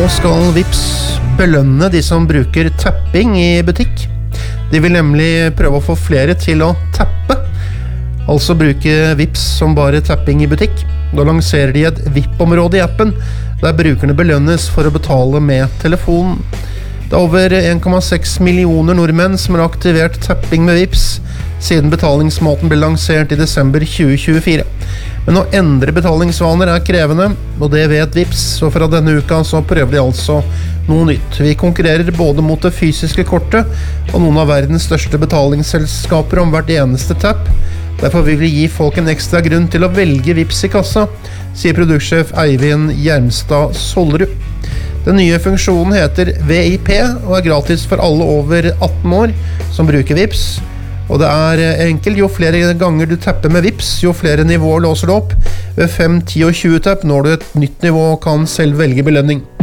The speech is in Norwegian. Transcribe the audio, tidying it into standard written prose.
skal Vipps belønne de som bruker tapping i butikk. De vil nemlig prøve å få flere til å tappe, altså bruke Vipps som bare tapping i butikk. Da lanserer de et VIP-område i appen, der brukerne belønnes for å betale med telefonen. Det er over 1,6 millioner nordmenn som har aktivert tapping med Vipps siden betalingsmåten ble lansert i desember 2024. Men å endre betalingsvaner er krevende, og det vet Vipps, så fra denne uka så prøver de altså noe nytt. Vi konkurrerer både mot det fysiske kortet og noen av verdens største betalingsselskaper om hvert eneste tapp. Derfor vil vi gi folk en ekstra grunn til å velge Vipps i kassa, sier produktsjef Eivind Hjermstad Sollerud. Den nye funksjonen heter VIP og er gratis for alle over 18 år som bruker Vipps. Og det er enkelt, jo flere ganger du tapper med Vipps, jo flere nivåer låser du opp. Ved 5, 10 og 20 tapp når du et nytt nivå og kan selv velge belønning.